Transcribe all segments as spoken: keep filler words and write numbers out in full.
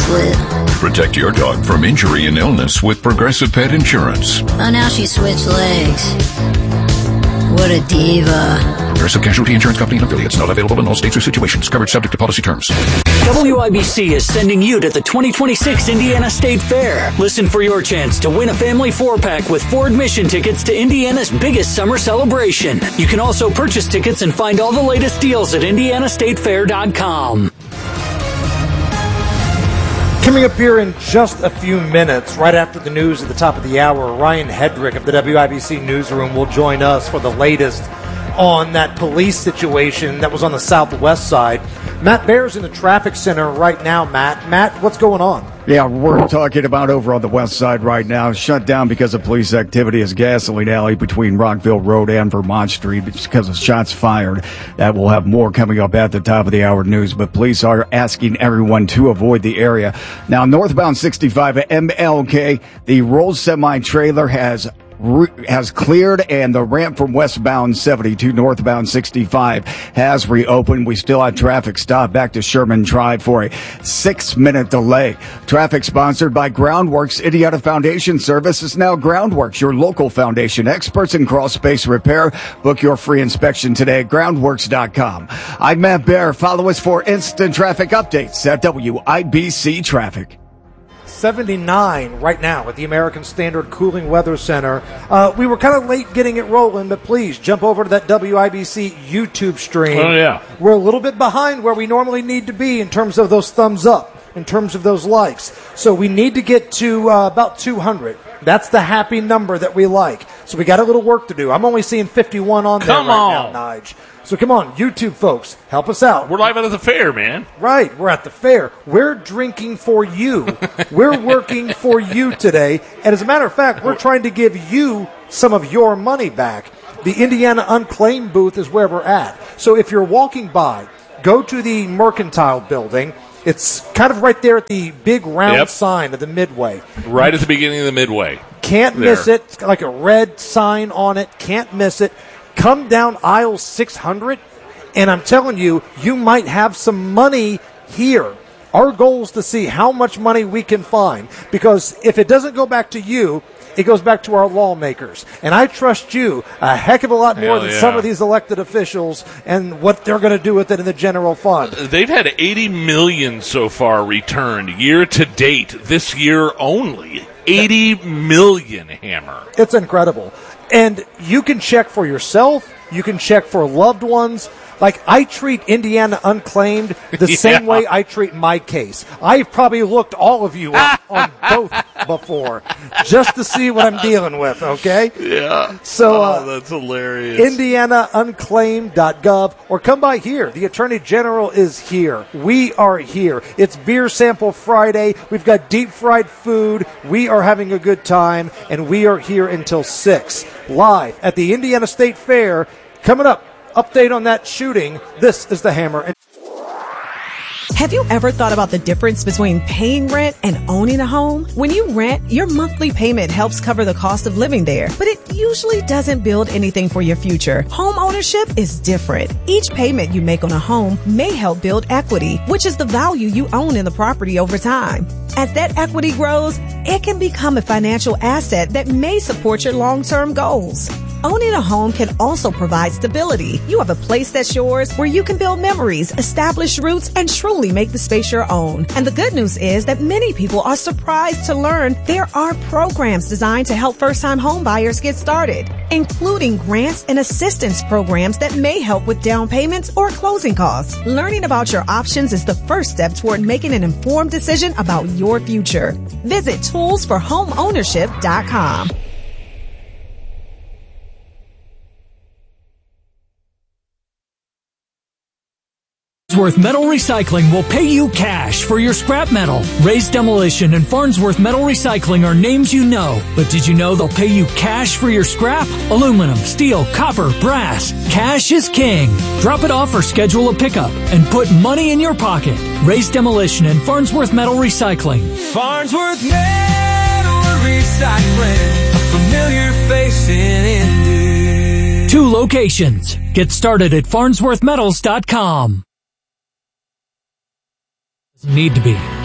split. Protect your dog from injury and illness with Progressive Pet Insurance. Oh, now she switched legs. What a diva. Progressive Casualty Insurance Company and affiliates. Not available in all states or situations. Coverage subject to policy terms. W I B C is sending you to the twenty twenty-six Indiana State Fair. Listen for your chance to win a family four-pack with four admission tickets to Indiana's biggest summer celebration. You can also purchase tickets and find all the latest deals at indiana state fair dot com. Coming up here in just a few minutes, right after the news at the top of the hour, Ryan Hedrick of the W I B C Newsroom will join us for the latest on that police situation that was on the southwest side. Matt Bear's in the traffic center right now, Matt. Matt, what's going on? Yeah, we're talking about over on the west side right now, shut down because of police activity is Gasoline Alley between Rockville Road and Vermont Street because of shots fired. That will have more coming up at the top of the hour news, but police are asking everyone to avoid the area. Now, northbound sixty-five at M L K, the Rolls semi-trailer has has cleared, and the ramp from westbound seventy-two northbound sixty-five has reopened. We still have traffic stop back to Sherman Drive for a six-minute delay. Traffic sponsored by Groundworks. Indiana Foundation Service is now Groundworks, your local foundation experts in crawl space repair. Book your free inspection today at groundworks dot com. I'm Matt Bear. Follow us for instant traffic updates at W I B C Traffic. seventy-nine right now at the American Standard Cooling Weather Center. Uh, we were kind of late getting it rolling, but please jump over to that W I B C YouTube stream. Oh, yeah. We're a little bit behind where we normally need to be in terms of those thumbs up, in terms of those likes. So we need to get to uh, about two hundred. That's the happy number that we like. So we got a little work to do. I'm only seeing fifty-one on there Come right on. now, Nige. So come on, YouTube folks, help us out. We're live at the fair, man. Right, we're at the fair. We're drinking for you. We're working for you today. And as a matter of fact, we're trying to give you some of your money back. The Indiana Unclaimed booth is where we're at. So if you're walking by, go to the Mercantile building. It's kind of right there at the big round Yep. sign of the Midway. Right at the beginning of the Midway. Can't There. miss it. It's got like a red sign on it. Can't miss it. Come down aisle six hundred, and I'm telling you, you might have some money here. Our goal is to see how much money we can find, because if it doesn't go back to you, it goes back to our lawmakers. And I trust you a heck of a lot more Hell than yeah. some of these elected officials and what they're going to do with it in the general fund. They've had eighty million dollars so far returned year to date this year only. eighty million dollars, Hammer. It's incredible. And you can check for yourself. You can check for loved ones. Like, I treat Indiana Unclaimed the Yeah. same way I treat my case. I've probably looked all of you up on both before just to see what I'm dealing with, okay? Yeah. So, uh, oh, that's hilarious. indiana unclaimed dot gov, or come by here. The Attorney General is here. We are here. It's Beer Sample Friday. We've got deep fried food. We are having a good time, and we are here until six, live at the Indiana State Fair. Coming up, update on that shooting. This is The Hammer. Have you ever thought about the difference between paying rent and owning a home? When you rent, your monthly payment helps cover the cost of living there, but it usually doesn't build anything for your future. Home ownership is different. Each payment you make on a home may help build equity, which is the value you own in the property over time. As that equity grows, it can become a financial asset that may support your long-term goals. Owning a home can also provide stability. You have a place that's yours where you can build memories, establish roots, and truly make the space your own. And the good news is that many people are surprised to learn there are programs designed to help first-time home buyers get started, including grants and assistance programs that may help with down payments or closing costs. Learning about your options is the first step toward making an informed decision about your future. Visit tools for home ownership dot com. Farnsworth Metal Recycling will pay you cash for your scrap metal. Raised Demolition and Farnsworth Metal Recycling are names you know, but did you know they'll pay you cash for your scrap? Aluminum, steel, copper, brass. Cash is king. Drop it off or schedule a pickup and put money in your pocket. Raised Demolition and Farnsworth Metal Recycling. Farnsworth Metal Recycling, a familiar face in Indy. Two locations. Get started at farnsworth metals dot com. Need to be.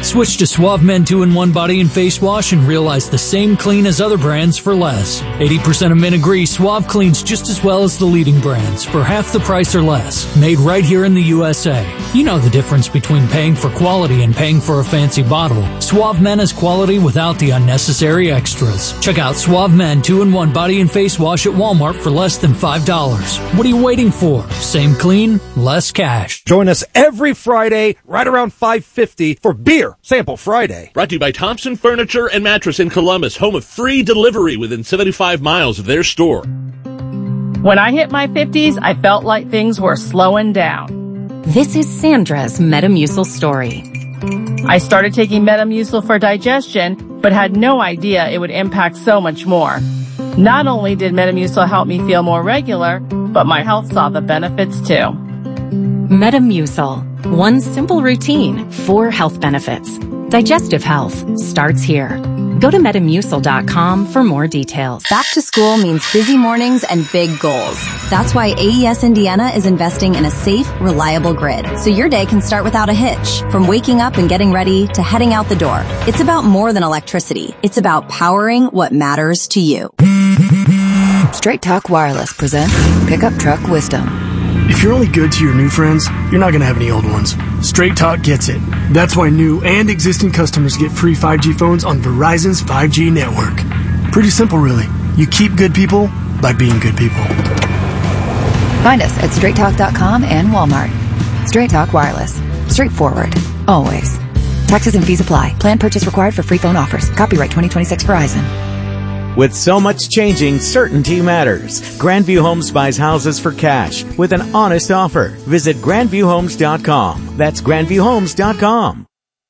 Switch to Suave Men two in one Body and Face Wash and realize the same clean as other brands for less. eighty percent of men agree Suave cleans just as well as the leading brands for half the price or less. Made right here in the U S A. You know the difference between paying for quality and paying for a fancy bottle. Suave Men is quality without the unnecessary extras. Check out Suave Men two in one Body and Face Wash at Walmart for less than five dollars. What are you waiting for? Same clean, less cash. Join us every Friday right around five fifty for Beer Sample Friday. Brought to you by Thompson Furniture and Mattress in Columbus, home of free delivery within seventy-five miles of their store. When I hit my fifties, I felt like things were slowing down. This is Sandra's Metamucil story. I started taking Metamucil for digestion, but had no idea it would impact so much more. Not only did Metamucil help me feel more regular, but my health saw the benefits too. Metamucil. One simple routine, four health benefits. Digestive health starts here. Go to Metamucil dot com for more details. Back to school means busy mornings and big goals. That's why A E S Indiana is investing in a safe, reliable grid, so your day can start without a hitch. From waking up and getting ready to heading out the door. It's about more than electricity. It's about powering what matters to you. Straight Talk Wireless presents Pickup Truck Wisdom. If you're only good to your new friends, you're not going to have any old ones. Straight Talk gets it. That's why new and existing customers get free five G phones on Verizon's five G network. Pretty simple, really. You keep good people by being good people. Find us at straight talk dot com and Walmart. Straight Talk Wireless. Straightforward. Always. Taxes and fees apply. Plan purchase required for free phone offers. Copyright twenty twenty-six Verizon. With so much changing, certainty matters. Grandview Homes buys houses for cash with an honest offer. Visit grandview homes dot com. That's grandview homes dot com.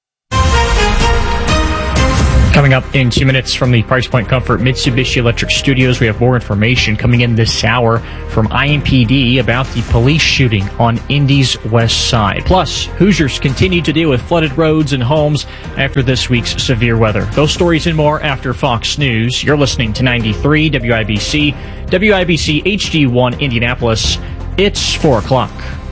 Coming up in two minutes from the Price Point Comfort Mitsubishi Electric Studios, we have more information coming in this hour from I M P D about the police shooting on Indy's west side. Plus, Hoosiers continue to deal with flooded roads and homes after this week's severe weather. Those stories and more after Fox News. You're listening to ninety-three W I B C, W I B C H D one Indianapolis. It's four o'clock.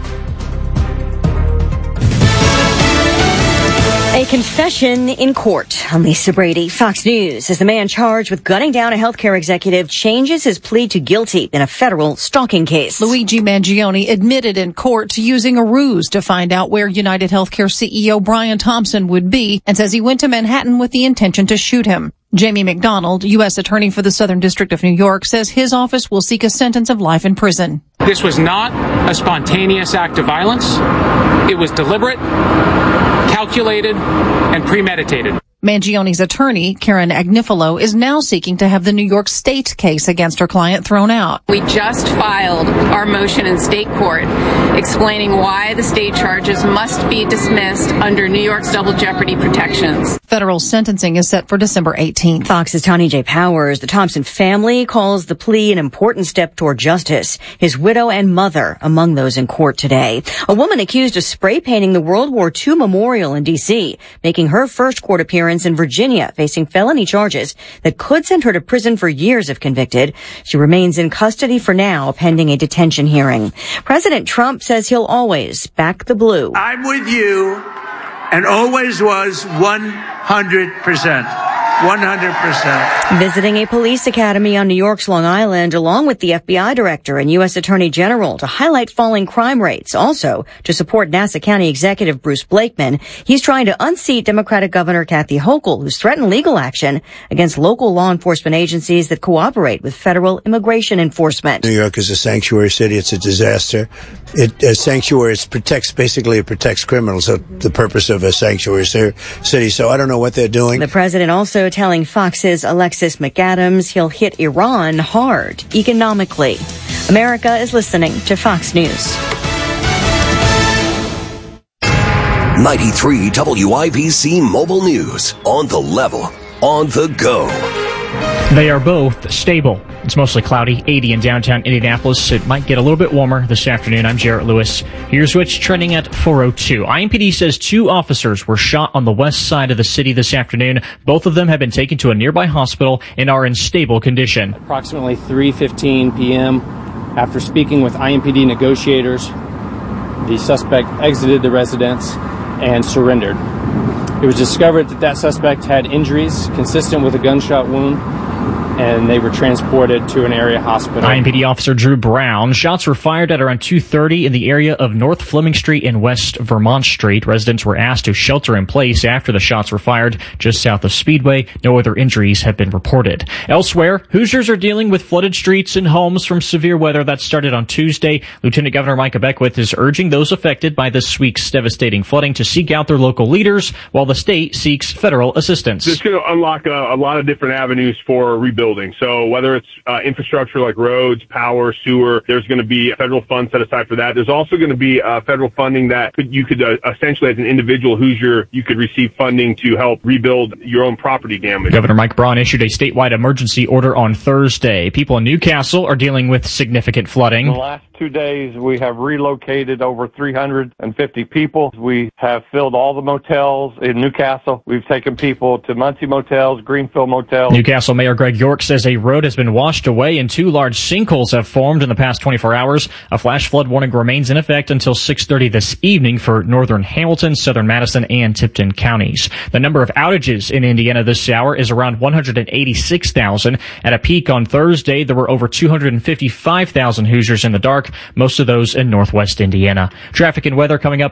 A confession in court. I'm Lisa Brady, Fox News. As the man charged with gunning down a healthcare executive changes his plea to guilty in a federal stalking case. Luigi Mangione admitted in court to using a ruse to find out where United Healthcare C E O Brian Thompson would be and says he went to Manhattan with the intention to shoot him. Jamie McDonald, U S Attorney for the Southern District of New York, says his office will seek a sentence of life in prison. This was not a spontaneous act of violence. It was deliberate, calculated, and premeditated. Mangione's attorney, Karen Agnifilo, is now seeking to have the New York State case against her client thrown out. We just filed our motion in state court explaining why the state charges must be dismissed under New York's double jeopardy protections. Federal sentencing is set for December eighteenth. Fox's Tani J. Powers. The Thompson family calls the plea an important step toward justice. His widow and mother among those in court today. A woman accused of spray painting the World War Two memorial in D C, making her first court appearance in Virginia, facing felony charges that could send her to prison for years if convicted. She remains in custody for now, pending a detention hearing. President Trump says he'll always back the blue. I'm with you and always was one hundred percent. one hundred percent. Visiting a police academy on New York's Long Island, along with the F B I director and U S Attorney General, to highlight falling crime rates. Also, to support Nassau County Executive Bruce Blakeman. He's trying to unseat Democratic Governor Kathy Hochul, who's threatened legal action against local law enforcement agencies that cooperate with federal immigration enforcement. New York is a sanctuary city. It's a disaster. It, a sanctuary it protects, basically it protects criminals. So the purpose of a sanctuary city. So I don't know what they're doing. The president also telling Fox's Alexis McAdams he'll hit Iran hard economically. America is listening to Fox News. ninety-three W I B C Mobile News. On the level, on the go. They are both stable. It's mostly cloudy, eighty in downtown Indianapolis. It might get a little bit warmer this afternoon. I'm Jarrett Lewis. Here's what's trending at four oh two. I M P D says two officers were shot on the west side of the city this afternoon. Both of them have been taken to a nearby hospital and are in stable condition. Approximately three fifteen p.m., after speaking with I M P D negotiators, the suspect exited the residence and surrendered. It was discovered that that suspect had injuries consistent with a gunshot wound, and they were transported to an area hospital. I M P D officer Drew Brown. Shots were fired at around two thirty in the area of North Fleming Street and West Vermont Street. Residents were asked to shelter in place after the shots were fired just south of Speedway. No other injuries have been reported. Elsewhere, Hoosiers are dealing with flooded streets and homes from severe weather that started on Tuesday. Lieutenant Governor Micah Beckwith is urging those affected by this week's devastating flooding to seek out their local leaders while the state seeks federal assistance. It's going to unlock a, a lot of different avenues for rebuilding. So whether it's uh, infrastructure like roads, power, sewer, there's going to be federal funds set aside for that. There's also going to be uh, federal funding that could, you could uh, essentially, as an individual Hoosier, you could receive funding to help rebuild your own property damage. Governor Mike Braun issued a statewide emergency order on Thursday. People in Newcastle are dealing with significant flooding. In the last two days, we have relocated over three hundred fifty people. We have filled all the motels in Newcastle. We've taken people to Muncie Motels, Greenfield Motels. Newcastle Mayor Greg York says a road has been washed away and two large sinkholes have formed in the past twenty-four hours. A flash flood warning remains in effect until six thirty this evening for northern Hamilton, southern Madison, and Tipton counties. The number of outages in Indiana this hour is around one hundred eighty-six thousand. At a peak on Thursday, there were over two hundred fifty-five thousand Hoosiers in the dark, most of those in northwest Indiana. Traffic and weather coming up.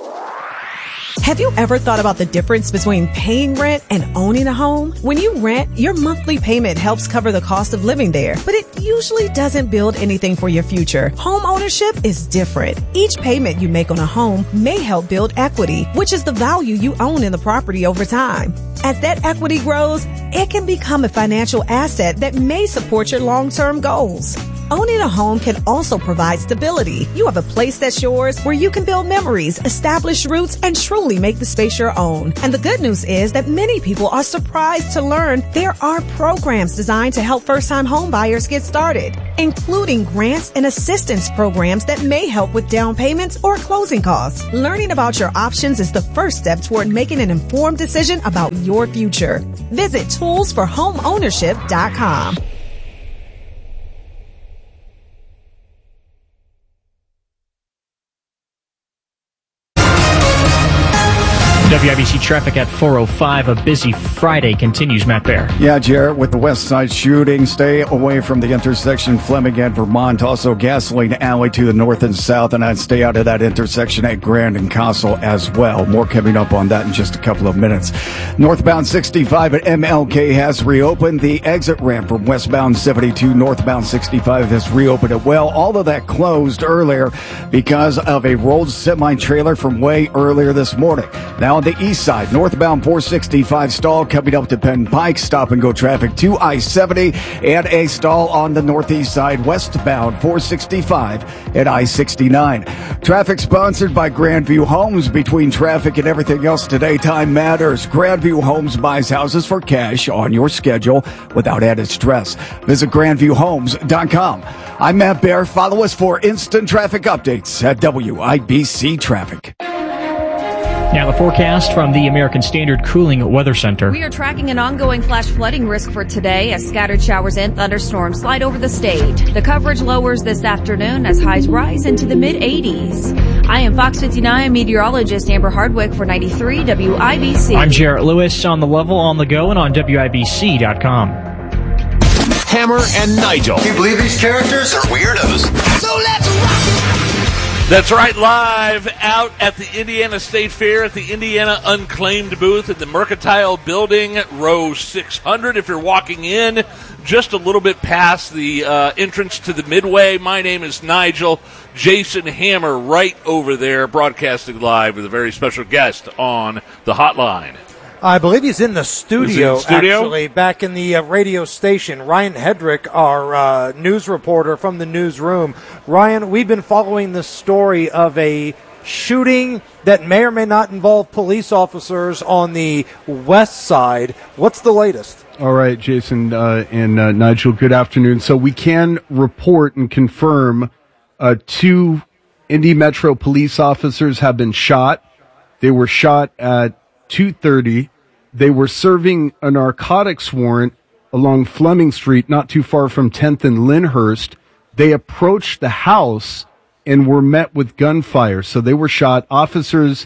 Have you ever thought about the difference between paying rent and owning a home? When you rent, your monthly payment helps cover the cost of living there, but it usually doesn't build anything for your future. Home ownership is different. Each payment you make on a home may help build equity, which is the value you own in the property over time. As that equity grows, it can become a financial asset that may support your long-term goals. Owning a home can also provide stability. You have a place that's yours where you can build memories, establish roots, and truly make the space your own. And the good news is that many people are surprised to learn there are programs designed to help first-time home buyers get started, including grants and assistance programs that may help with down payments or closing costs. Learning about your options is the first step toward making an informed decision about your future. Visit tools for home ownership dot com. W I B C traffic at four oh five. A busy Friday continues. Matt Bear. Yeah, Jarrett, with the West Side shooting, stay away from the intersection Fleming and Vermont. Also, Gasoline Alley to the north and south, and I'd stay out of that intersection at Grand and Castle as well. More coming up on that in just a couple of minutes. Northbound sixty-five at M L K has reopened. The exit ramp from westbound seventy-two, northbound sixty-five has reopened it well. All of that closed earlier because of a rolled semi-trailer from way earlier this morning. Now on the east side, northbound four sixty-five stall coming up to Penn Pike. Stop and go traffic to I seventy, and a stall on the northeast side, westbound four sixty-five at I sixty-nine. Traffic sponsored by Grandview Homes. Between traffic and everything else today, time matters. Grandview Homes buys houses for cash on your schedule without added stress. Visit grandview homes dot com. I'm Matt Bear. Follow us for instant traffic updates at W I B C Traffic. Now the forecast from the American Standard Cooling Weather Center. We are tracking an ongoing flash flooding risk for today as scattered showers and thunderstorms slide over the state. The coverage lowers this afternoon as highs rise into the mid eighties. I am Fox fifty-nine meteorologist Amber Hardwick for ninety-three W I B C. I'm Jarrett Lewis on the level, on the go, and on W I B C dot com. Hammer and Nigel. Can you believe these characters are weirdos? So let's rock it! That's right, live out at the Indiana State Fair at the Indiana Unclaimed booth at the Mercantile Building, row six hundred. If you're walking in, just a little bit past the uh, entrance to the Midway. My name is Nigel. Jason Hammer right over there, broadcasting live with a very special guest on the hotline. I believe he's in the studio, in the studio? actually, back in the uh, radio station. Ryan Hedrick, our uh, news reporter from the newsroom. Ryan, we've been following the story of a shooting that may or may not involve police officers on the west side. What's the latest? All right, Jason uh, and uh, Nigel, good afternoon. So we can report and confirm uh, two Indy Metro police officers have been shot. They were shot at two thirty. They were serving a narcotics warrant along Fleming Street, not too far from tenth and Lyndhurst. They approached the house and were met with gunfire. So they were shot. Officers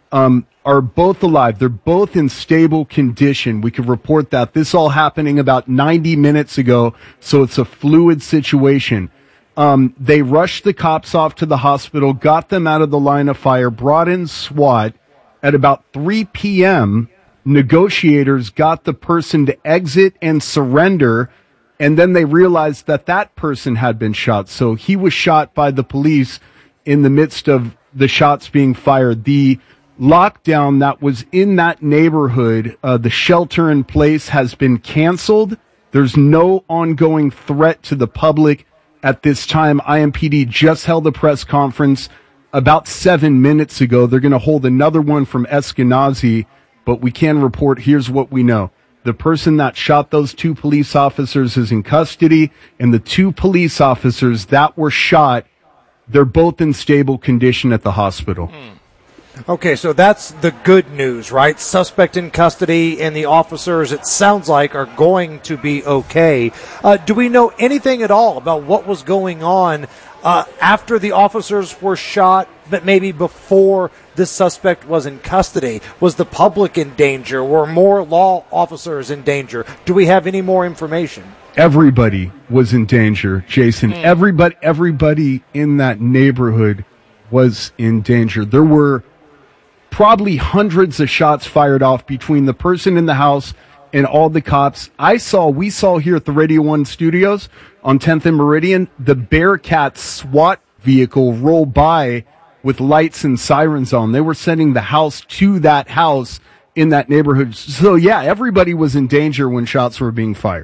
um, are both alive. They're both in stable condition. We could report that. This all happening about ninety minutes ago, so it's a fluid situation. Um, they rushed the cops off to the hospital, got them out of the line of fire, brought in SWAT. At about three p.m., negotiators got the person to exit and surrender, and then they realized that that person had been shot. So he was shot by the police in the midst of the shots being fired. The lockdown that was in that neighborhood, uh, the shelter in place, has been canceled. There's no ongoing threat to the public at this time. I M P D just held a press conference about seven minutes ago. They're going to hold another one from Eskenazi, but we can report, here's what we know. The person that shot those two police officers is in custody, and the two police officers that were shot, they're both in stable condition at the hospital. Mm. Okay, so that's the good news, right? Suspect in custody, and the officers, it sounds like, are going to be okay. Uh, do we know anything at all about what was going on uh, after the officers were shot, but maybe before this suspect was in custody? Was the public in danger? Were more law officers in danger? Do we have any more information? Everybody was in danger, Jason. Mm. Everybody, everybody in that neighborhood was in danger. There were probably hundreds of shots fired off between the person in the house and all the cops. I saw, we saw here at the Radio One studios on tenth and Meridian, the Bearcat SWAT vehicle roll by with lights and sirens on. They were sending the house to that house in that neighborhood. So yeah, everybody was in danger when shots were being fired.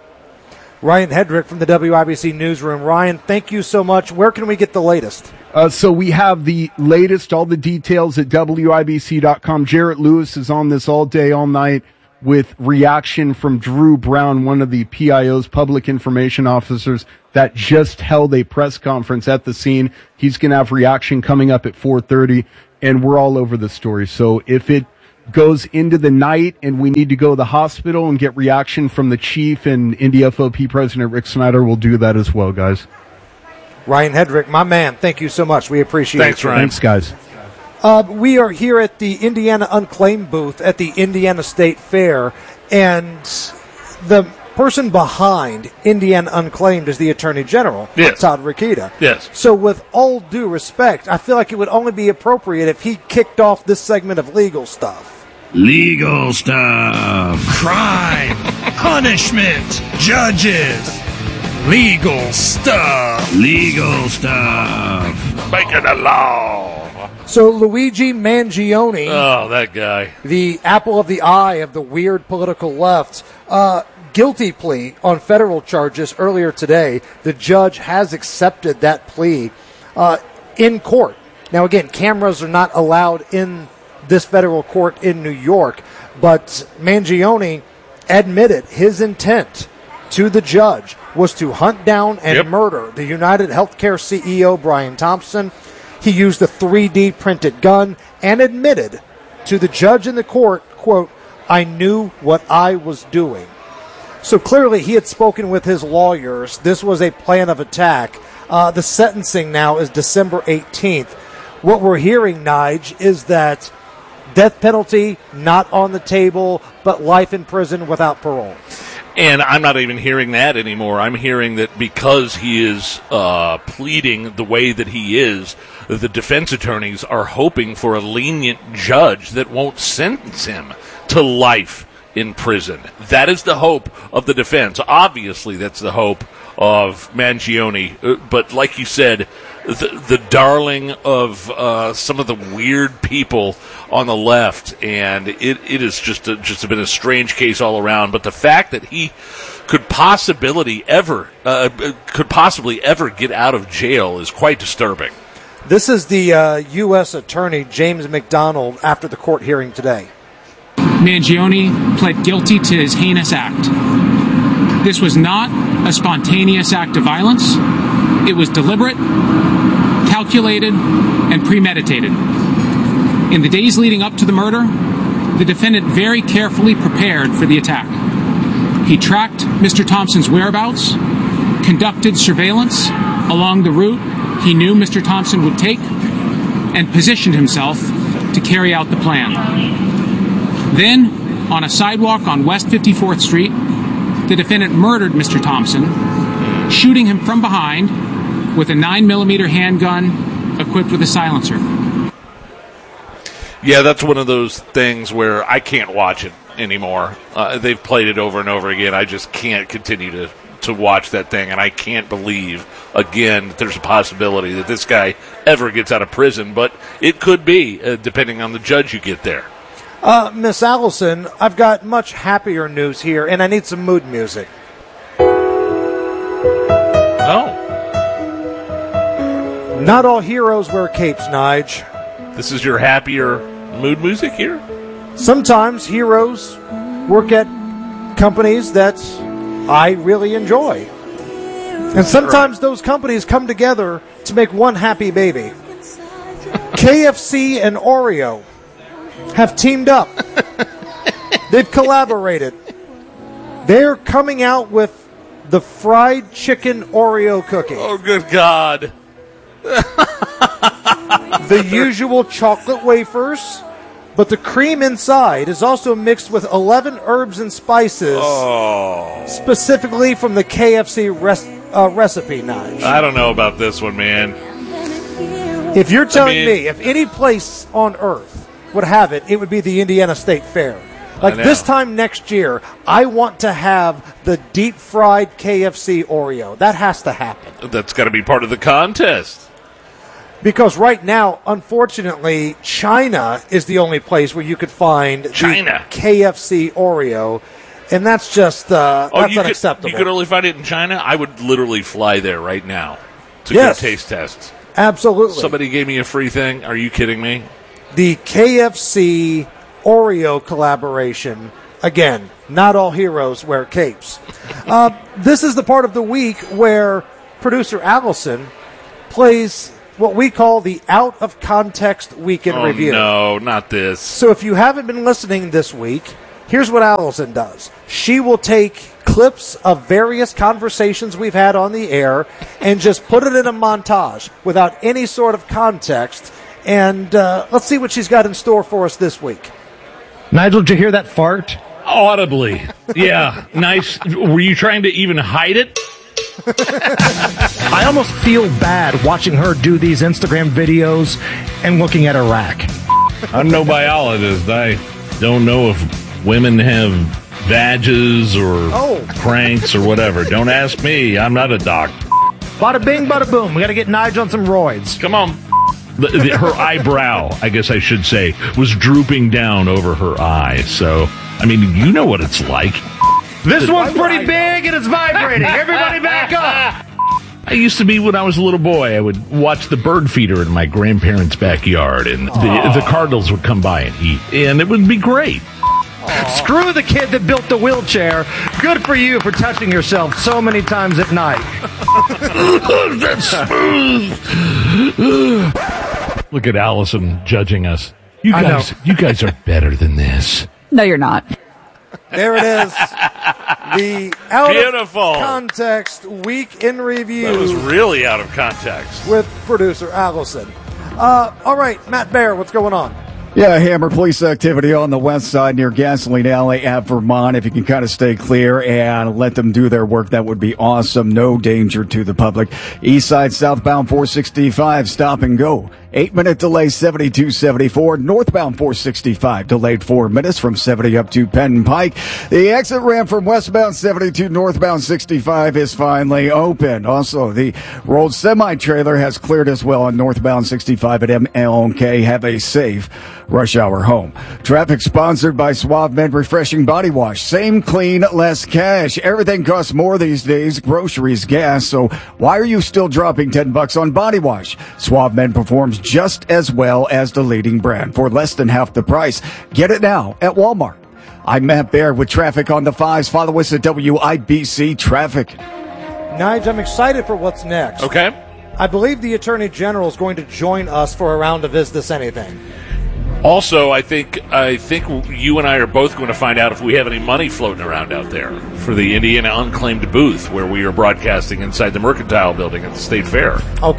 Ryan Hedrick from the W I B C Newsroom. Ryan, thank you so much. Where can we get the latest? Uh, so we have the latest, all the details at W I B C dot com. Jarrett Lewis is on this all day, all night with reaction from Drew Brown, one of the P I O's, public information officers, that just held a press conference at the scene. He's going to have reaction coming up at four thirty, and we're all over the story. So if it goes into the night and we need to go to the hospital and get reaction from the chief and Indy F O P President Rick Snyder, we'll do that as well, guys. Ryan Hedrick, my man, thank you so much. We appreciate Thanks, it. Ryan. Thanks, guys. Uh, we are here at the Indiana Unclaimed booth at the Indiana State Fair, and the person behind Indiana Unclaimed is the Attorney General, yes. Todd Rokita. Yes. So with all due respect, I feel like it would only be appropriate if he kicked off this segment of legal stuff. Legal stuff. Crime. Punishment. Judges. Legal stuff. Legal stuff. Making a law. So Luigi Mangione. Oh, that guy. The apple of the eye of the weird political left. Uh, guilty plea on federal charges earlier today. The judge has accepted that plea uh, in court. Now, again, cameras are not allowed in this federal court in New York, but Mangione admitted his intent to the judge was to hunt down and yep. murder the United Healthcare C E O, Brian Thompson. He used a three D printed gun and admitted to the judge in the court, quote, "I knew what I was doing." So clearly he had spoken with his lawyers. This was a plan of attack. Uh, the sentencing now is December eighteenth. What we're hearing, Nige, is that death penalty not on the table, but life in prison without parole. And I'm not even hearing that anymore. I'm hearing that because he is uh, pleading the way that he is, the defense attorneys are hoping for a lenient judge that won't sentence him to life in prison. That is the hope of the defense. Obviously, that's the hope of Mangione. But like you said, the, the darling of uh, some of the weird people on the left, and it, it is just a, just been a strange case all around. But the fact that he could possibility ever uh, could possibly ever get out of jail is quite disturbing. This is the uh, U S Attorney James McDonald after the court hearing today. Mangione pled guilty to his heinous act. This was not a spontaneous act of violence. It was deliberate, calculated, and premeditated. In the days leading up to the murder, the defendant very carefully prepared for the attack. He tracked Mister Thompson's whereabouts, conducted surveillance along the route he knew Mister Thompson would take, and positioned himself to carry out the plan. Then, on a sidewalk on West fifty-fourth Street, the defendant murdered Mister Thompson, shooting him from behind with a nine millimeter handgun equipped with a silencer. Yeah, that's one of those things where I can't watch it anymore. Uh, they've played it over and over again. I just can't continue to, to watch that thing, and I can't believe, again, that there's a possibility that this guy ever gets out of prison, but it could be, uh, depending on the judge you get there. Uh, Miss Allison, I've got much happier news here, and I need some mood music. Oh. Not all heroes wear capes, Nige. This is your happier mood music here? Sometimes heroes work at companies that I really enjoy. And sometimes those companies come together to make one happy baby. K F C and Oreo have teamed up. They've collaborated. They're coming out with the fried chicken Oreo cookie. Oh, good God. The usual chocolate wafers, but the cream inside is also mixed with eleven herbs and spices, oh. specifically from the K F C res- uh, recipe, Nige. I don't know about this one, man. If you're telling I mean, me, if any place on earth would have it, it would be the Indiana State Fair. Like this time next year, I want to have the deep-fried K F C Oreo. That has to happen. That's got to be part of the contest. Because right now, unfortunately, China is the only place where you could find China. the K F C Oreo, and that's just uh, oh, that's you unacceptable. Could, you could only find it in China? I would literally fly there right now to yes, go taste tests. Absolutely. Somebody gave me a free thing. Are you kidding me? The K F C Oreo collaboration. Again, not all heroes wear capes. uh, this is the part of the week where producer Allison plays what we call the Out of Context Weekend oh, Review. No, not this. So if you haven't been listening this week, here's what Allison does. She will take clips of various conversations we've had on the air and just put it in a montage without any sort of context. And uh, let's see what she's got in store for us this week. Nigel, did you hear that fart? Audibly. Yeah, nice. Were you trying to even hide it? I almost feel bad watching her do these Instagram videos and looking at Iraq. I'm no biologist. I don't know if women have vages or oh. cranks or whatever. Don't ask me. I'm not a doc. Bada bing, bada boom. We got to get Nigel on some roids. Come on. The, the, her eyebrow, I guess I should say, was drooping down over her eye. So, I mean, you know what it's like. This one's pretty big and it's vibrating. Everybody back up. I used to be, when I was a little boy, I would watch the bird feeder in my grandparents' backyard, and the, the cardinals would come by and eat, and it would be great. Aww. Screw the kid that built the wheelchair. Good for you for touching yourself so many times at night. That's smooth. Look at Allison judging us. You guys, you guys are better than this. No, you're not. There it is. The Out Beautiful. of Context Week in Review. That was really out of context. With producer Allison. Uh, all right, Matt Bear, what's going on? Yeah, Hammer police activity on the west side near Gasoline Alley at Vermont. If you can kind of stay clear and let them do their work, that would be awesome. No danger to the public. East side southbound four sixty-five, stop and go. Eight minute delay, seventy-two seventy-four. Northbound four sixty-five, delayed four minutes from seventy up to Penn Pike. The exit ramp from westbound seventy-two, northbound sixty-five is finally open. Also, the rolled semi-trailer has cleared as well on northbound sixty-five at M L K. Have a safe rush hour home. Traffic sponsored by Suave Men Refreshing Body Wash. Same clean, less cash. Everything costs more these days. Groceries, gas. So why are you still dropping ten bucks on body wash? Suave Men performs just as well as the leading brand for less than half the price. Get it now at Walmart. I'm Matt Baer with traffic on the fives. Follow us at W I B C Traffic. Nige, I'm excited for what's next. Okay. I believe the Attorney General is going to join us for a round of Is This Anything? Also, I think I think you and I are both going to find out if we have any money floating around out there for the Indiana Unclaimed booth where we are broadcasting inside the Mercantile Building at the State Fair. Okay.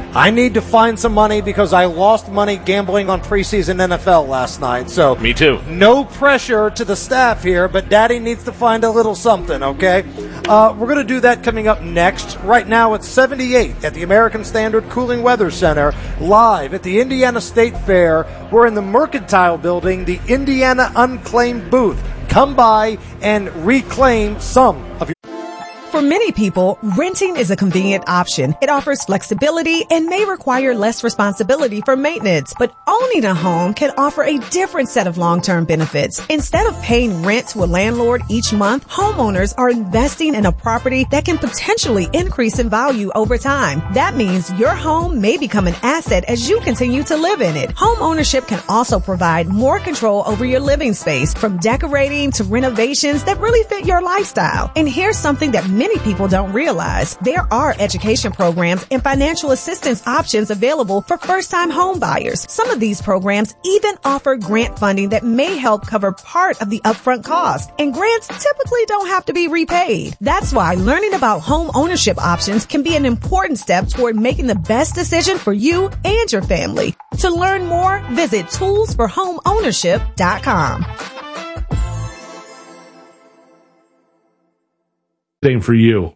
I need to find some money because I lost money gambling on preseason N F L last night. So me too. No pressure to the staff here, but Daddy needs to find a little something, okay? Uh, we're going to do that coming up next. Right now it's seventy-eight at the American Standard Cooling Weather Center, live at the Indiana State Fair. We're in the Mercantile Building, the Indiana Unclaimed booth. Come by and reclaim some of your... For many people, renting is a convenient option. It offers flexibility and may require less responsibility for maintenance. But owning a home can offer a different set of long-term benefits. Instead of paying rent to a landlord each month, homeowners are investing in a property that can potentially increase in value over time. That means your home may become an asset as you continue to live in it. Home ownership can also provide more control over your living space, from decorating to renovations that really fit your lifestyle. And here's something that many people don't realize. There are education programs and financial assistance options available for first-time home buyers. Some of these programs even offer grant funding that may help cover part of the upfront cost. And grants typically don't have to be repaid. That's why learning about home ownership options can be an important step toward making the best decision for you and your family. To learn more, visit tools for home ownership dot com. Same for you.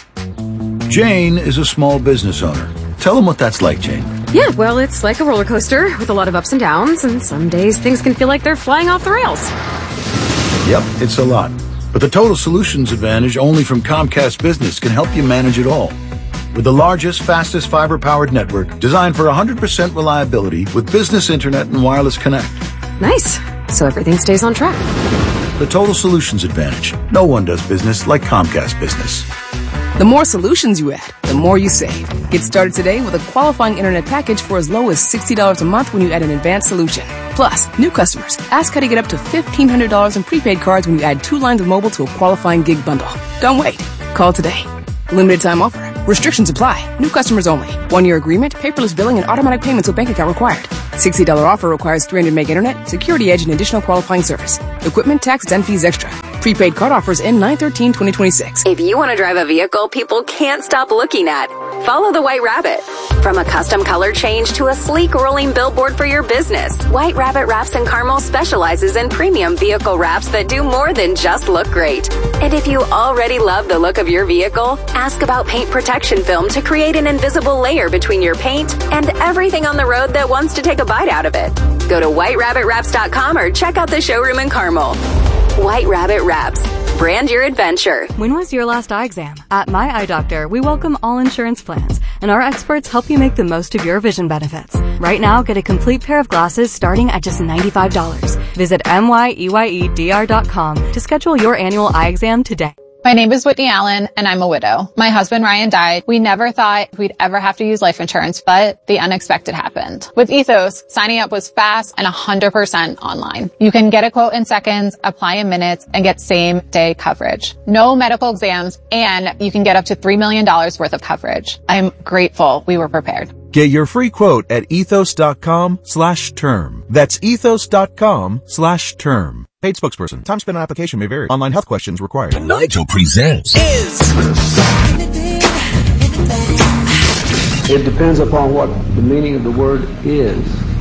Jane is a small business owner. Tell them what that's like, Jane. Yeah, well, it's like a roller coaster with a lot of ups and downs, and some days things can feel like they're flying off the rails. Yep, it's a lot. But the Total Solutions Advantage only from Comcast Business can help you manage it all. With the largest, fastest fiber-powered network designed for one hundred percent reliability with business internet and wireless connect. Nice. So everything stays on track. The Total Solutions Advantage. No one does business like Comcast Business. The more solutions you add, the more you save. Get started today with a qualifying internet package for as low as sixty dollars a month when you add an advanced solution. Plus, new customers, ask how to get up to fifteen hundred dollars in prepaid cards when you add two lines of mobile to a qualifying gig bundle. Don't wait. Call today. Limited time offer. Restrictions apply. New customers only. One-year agreement, paperless billing, and automatic payments with bank account required. sixty dollars offer requires three hundred meg internet, security edge, and additional qualifying service. Equipment, taxes, and fees extra. Prepaid card offers end nine thirteen twenty twenty-six. If you want to drive a vehicle people can't stop looking at, follow the White Rabbit. From a custom color change to a sleek rolling billboard for your business, White Rabbit Wraps and Carmel specializes in premium vehicle wraps that do more than just look great. And if you already love the look of your vehicle, ask about paint protection film to create an invisible layer between your paint and everything on the road that wants to take a bite out of it. Go to white rabbit wraps dot com or check out the showroom in Carmel. White Rabbit Wraps. Brand your adventure. When was your last eye exam? At My Eye Doctor, we welcome all insurance plans, and our experts help you make the most of your vision benefits. Right now, get a complete pair of glasses starting at just ninety-five dollars. Visit M Y E Y E D R dot com to schedule your annual eye exam today. My name is Whitney Allen, and I'm a widow. My husband, Ryan, died. We never thought we'd ever have to use life insurance, but the unexpected happened. With Ethos, signing up was fast and one hundred percent online. You can get a quote in seconds, apply in minutes, and get same-day coverage. No medical exams, and you can get up to three million dollars worth of coverage. I'm grateful we were prepared. Get your free quote at ethos.com slash term. That's ethos.com slash term. Paid spokesperson. Time spent on application may vary. Online health questions required. Nigel presents Is. It depends upon what the meaning of the word is.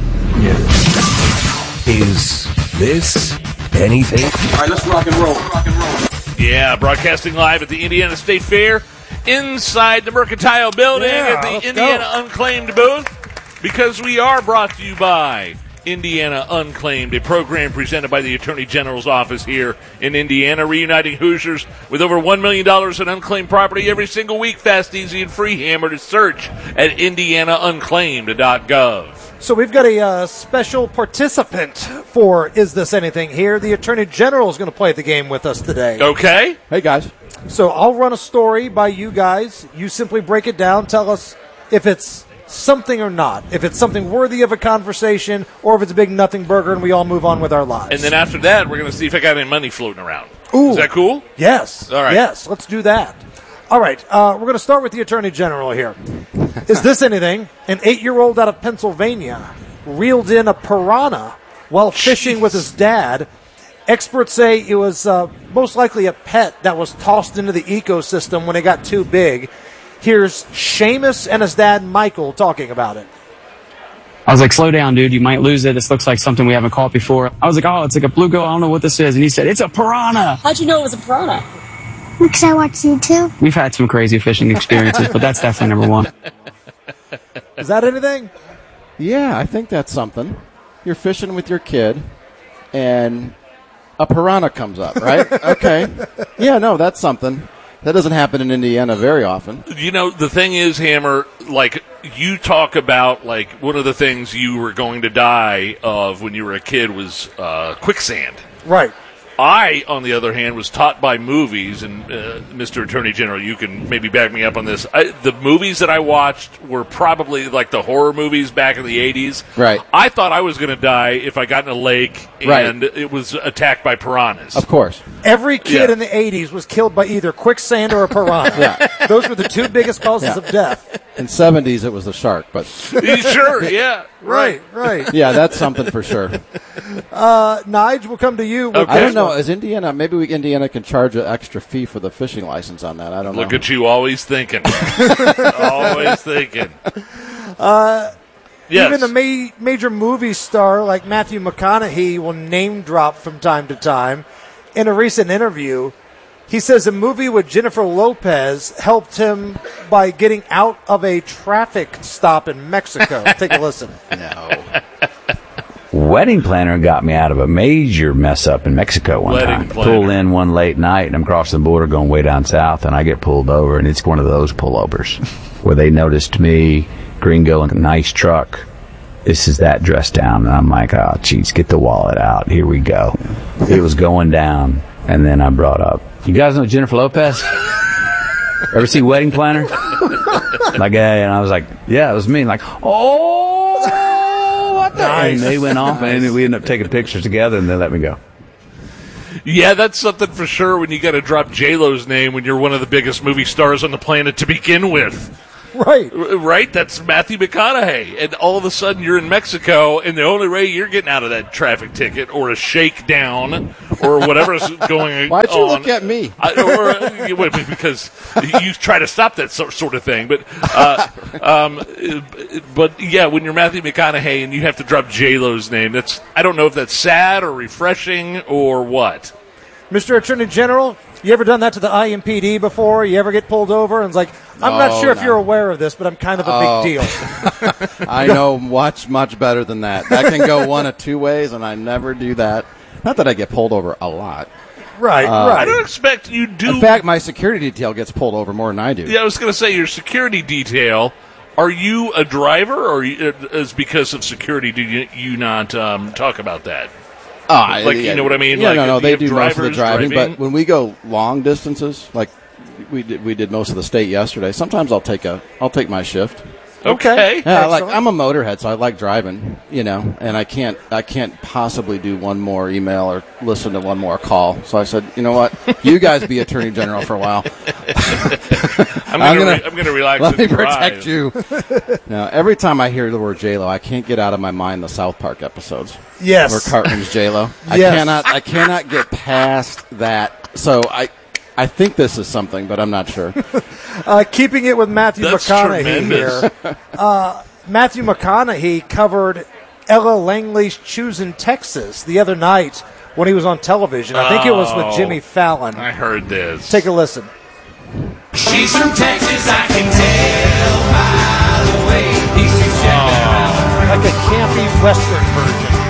Yes. Is this anything? All right, let's rock and roll. Rock and roll. Yeah, broadcasting live at the Indiana State Fair, inside the Mercantile Building Yeah, at the let's Indiana go. Unclaimed booth, because we are brought to you by Indiana Unclaimed, a program presented by the Attorney General's office here in Indiana, reuniting Hoosiers with over one million dollars in unclaimed property every single week. Fast, easy, and free. Hammer to search at indiana unclaimed dot gov. So we've got a uh, special participant for Is This Anything here. The Attorney General is going to play the game with us today. Okay. Hey, guys. So I'll run a story by you guys. You simply break it down, tell us if it's something or not, if it's something worthy of a conversation, or if it's a big nothing burger and we all move on with our lives. And then after that, we're going to see if I got any money floating around. Ooh. Is that cool? Yes. All right. Yes, let's do that. All right, uh, we're going to start with the Attorney General here. Is this anything? An eight-year-old out of Pennsylvania reeled in a piranha while fishing Jeez. with his dad. Experts say it was uh, most likely a pet that was tossed into the ecosystem when it got too big. Here's Seamus and his dad, Michael, talking about it. I was like, slow down, dude. You might lose it. This looks like something we haven't caught before. I was like, oh, it's like a bluegill. I don't know what this is. And he said, it's a piranha. How'd you know it was a piranha? Because I watched YouTube. We've had some crazy fishing experiences, but that's definitely number one. Is that anything? Yeah, I think that's something. You're fishing with your kid, and a piranha comes up, right? Okay. Yeah, no, that's something. That doesn't happen in Indiana very often. You know, the thing is, Hammer, like, you talk about, like, one of the things you were going to die of when you were a kid was uh, quicksand. Right. I, on the other hand, was taught by movies, and uh, Mister Attorney General, you can maybe back me up on this. I, the movies that I watched were probably like the horror movies back in the eighties. Right. I thought I was going to die if I got in a lake and right. it was attacked by piranhas. Of course. Every kid Yeah. in the eighties was killed by either quicksand or a piranha. Yeah. Those were the two biggest causes Yeah. of death. In seventies, it was the shark, but Sure, yeah. Right, right. yeah, that's something for sure. Uh, Nige, we'll come to you. with I don't this know. one. Is Indiana? Maybe we, Indiana can charge an extra fee for the fishing license on that. I don't know. Look at you, always thinking. always thinking. Uh, Yes. Even a ma- major movie star like Matthew McConaughey will name drop from time to time. In a recent interview, he says a movie with Jennifer Lopez helped him by getting out of a traffic stop in Mexico. Take a listen. No. Wedding planner got me out of a major mess up in Mexico one Wedding time. planner. Pulled in one late night, and I'm crossing the border going way down south, and I get pulled over, and it's one of those pullovers where they noticed me, gringo, in a nice truck. This is that dressed down, and I'm like, oh, jeez, get the wallet out. Here we go. It was going down, and then I brought up, you guys know Jennifer Lopez? Ever see Wedding Planner? Like, yeah, and I was like, yeah, it was me. Like, oh, what the? Nice. And they went off, and we ended up taking pictures together, and they let me go. Yeah, that's something for sure when you got to drop J-Lo's name when you're one of the biggest movie stars on the planet to begin with. Right. Right? That's Matthew McConaughey. And all of a sudden you're in Mexico, and the only way you're getting out of that traffic ticket or a shakedown or whatever's going on. Why'd you look at me? I, or, uh, because you try to stop that sort sort of thing. But, uh, um, but yeah, when you're Matthew McConaughey and you have to drop J-Lo's name, that's I don't know if that's sad or refreshing or what. Mister Attorney General, you ever done that to the I M P D before? You ever get pulled over and it's like, I'm not Oh, sure if no. you're aware of this, but I'm kind of a Oh. big deal. I know much, much better than that. That can go one of two ways, and I never do that. Not that I get pulled over a lot. Right, Uh, I don't expect you do. In fact, my security detail gets pulled over more than I do. Yeah, I was going to say your security detail. Are you a driver, or you- is because of security do you, you not um, talk about that? Oh, I- like yeah, you know what I mean? Yeah, like, no, no, you they have do most of the drivers driving, driving? But when we go long distances, like we did, we did most of the state yesterday. Sometimes I'll take a, I'll take my shift. Okay. Yeah, I like Excellent. I'm a motorhead, so I like driving. You know, and I can't, I can't possibly do one more email or listen to one more call. So I said, you know what, you guys be Attorney General for a while. I'm going to re- I'm going to relax. Let and me drive. protect you. Now, every time I hear the word J-Lo, I can't get out of my mind the South Park episodes. Yes. Where Cartman's J-Lo. I Yes. cannot, I cannot get past that. So I, I think this is something, but I'm not sure. Uh, keeping it with Matthew That's McConaughey tremendous. here. Uh, Matthew McConaughey covered Ella Langley's Choosing Texas the other night when he was on television. I think it was with Oh, Jimmy Fallon. I heard this. Take a listen. She's from Texas, I can tell by the way. He's too shabby. Like a campy Western version.